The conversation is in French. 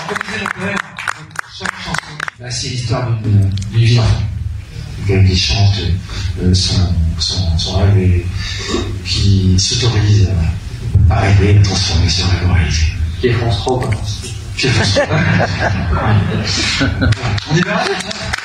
comme disait le poème, chaque chanson, bah, c'est l'histoire d'une vie d'enfant. Quelqu'un qui chante son rêve et qui s'autorise à rêver, à transformer ce rêve en réalité. Qui est France 3, quoi. On est bien là,